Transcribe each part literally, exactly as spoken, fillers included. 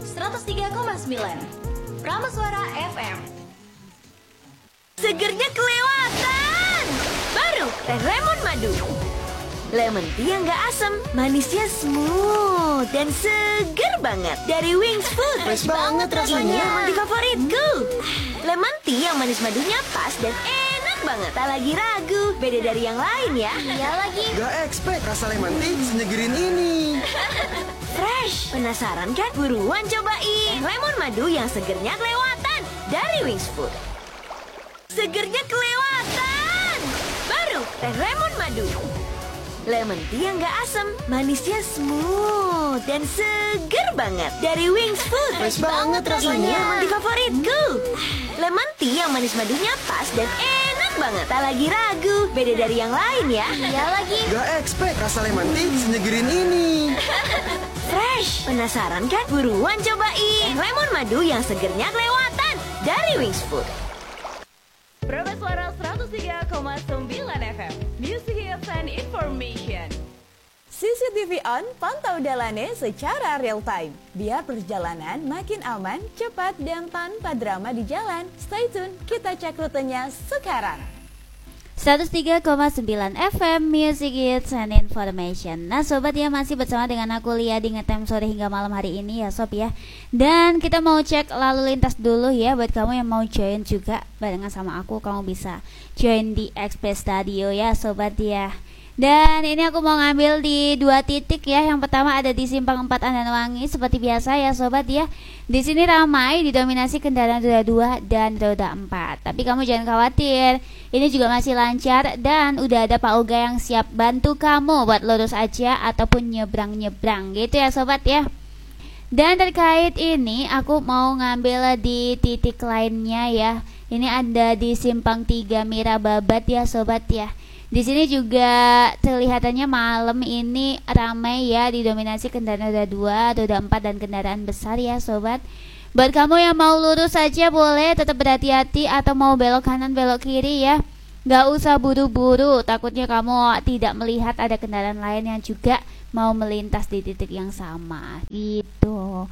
seratus tiga koma sembilan Prameswara F M. Segernya kelewatan. Baru Teh Lemon Madu. Lemon tea yang gak asam, manisnya smooth dan seger banget. Dari Wings Food. Fresh banget rasanya. Ini lemon tea favoritku. Lemon tea yang manis madunya pas dan enak banget. Tak lagi ragu, beda dari yang lain ya. Iya lagi. Gak expect rasa lemon tea senyegerin ini. Fresh. Penasaran kan? Buruan cobain. Lemon madu yang segernya kelewatan. Dari Wings Food. Segernya kelewatan. Baru Teh Lemon Madu. Lemon tea yang gak asam, manisnya smooth dan seger banget. Dari Wings Food. Fresh banget rasanya. Ini lemon tea favoritku. Lemon tea yang manis madunya pas dan enak banget. Tak lagi ragu, beda dari yang lain ya. Iya lagi. Gak expect rasa lemon tea senyegerin ini. Fresh. Penasaran kan? Buruan cobain. Lemon madu yang segernya kelewatan. Dari Wings Food. Prameswara seratus tiga koma sembilan F M, Music Hits and Information. C C T V on, pantau jalannya secara real time. Biar perjalanan makin aman, cepat, dan tanpa drama di jalan. Stay tune, kita cek rutenya sekarang. seratus tiga koma sembilan F M Music Hits and Information. Nah sobat ya, masih bersama dengan aku Lia di Ngetem sore hingga malam hari ini ya sob ya. Dan kita mau cek lalu lintas dulu ya. Buat kamu yang mau join juga barengan sama aku, kamu bisa join di Express Radio ya sobat ya. Dan ini aku mau ngambil di dua titik ya. Yang pertama ada di Simpang empat Andawangi seperti biasa ya sobat ya. Di sini ramai, didominasi kendaraan roda dua dan roda empat. Tapi kamu jangan khawatir, ini juga masih lancar dan udah ada Pak Uga yang siap bantu kamu buat lurus aja ataupun nyebrang-nyebrang gitu ya sobat ya. Dan terkait ini aku mau ngambil di titik lainnya ya. Ini ada di Simpang tiga Mirababat ya sobat ya. Di sini juga terlihatannya malam ini ramai ya, didominasi kendaraan roda dua, roda empat dan kendaraan besar ya sobat. Buat kamu yang mau lurus saja boleh, tetap berhati-hati, atau mau belok kanan belok kiri ya. Gak usah buru-buru, takutnya kamu tidak melihat ada kendaraan lain yang juga mau melintas di titik yang sama gitu.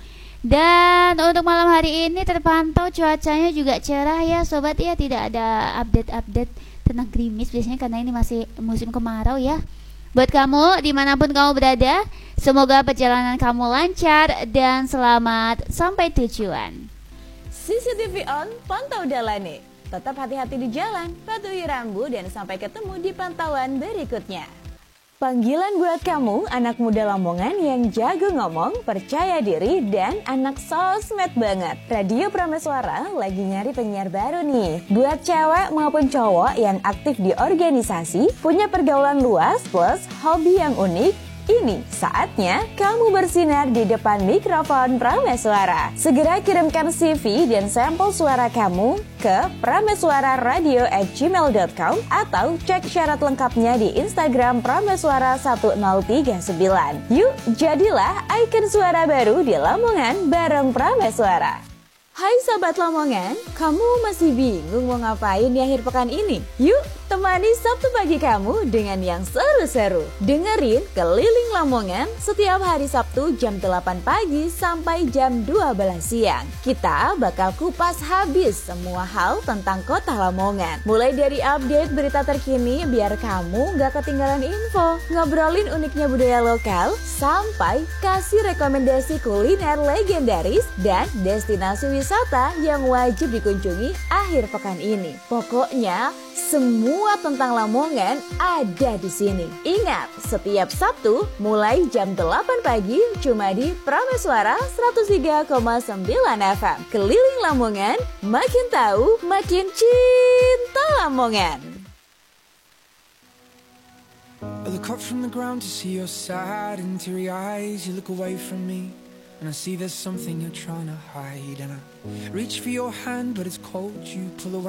Dan untuk malam hari ini terpantau cuacanya juga cerah ya sobat ya, tidak ada update-update tentang gerimis biasanya karena ini masih musim kemarau ya. Buat kamu dimanapun kamu berada, semoga perjalanan kamu lancar dan selamat sampai tujuan. C C T V on, pantau jalannya. Tetap hati-hati di jalan, patuhi rambu, dan sampai ketemu di pantauan berikutnya. Panggilan buat kamu, anak muda Lamongan yang jago ngomong, percaya diri, dan anak sosmed banget. Radio Prameswara lagi nyari penyiar baru nih. Buat cewek maupun cowok yang aktif di organisasi, punya pergaulan luas plus hobi yang unik, ini saatnya kamu bersinar di depan mikrofon Prameswara. Segera kirimkan C V dan sampel suara kamu ke prameswararadio at gmail dot com atau cek syarat lengkapnya di Instagram Prameswara satu nol tiga sembilan. Yuk, jadilah ikon suara baru di Lamongan bareng Prameswara. Hai Sobat Lamongan, kamu masih bingung mau ngapain di akhir pekan ini? Yuk, temani Sabtu pagi kamu dengan yang seru-seru. Dengerin Keliling Lamongan setiap hari Sabtu jam delapan pagi sampai jam dua belas siang. Kita bakal kupas habis semua hal tentang kota Lamongan. Mulai dari update berita terkini biar kamu gak ketinggalan info, ngobrolin uniknya budaya lokal, sampai kasih rekomendasi kuliner legendaris dan destinasi wisata wisata yang wajib dikunjungi akhir pekan ini. Pokoknya semua tentang Lamongan ada di sini. Ingat, setiap Sabtu mulai jam delapan pagi cuma di Prameswara seratus tiga koma sembilan F M. Keliling Lamongan, makin tahu, makin cinta Lamongan. I look up from the ground to see your sad and teary eyes. You look away from me and I see there's something you're trying to hide. And I reach for your hand but it's cold, you pull away.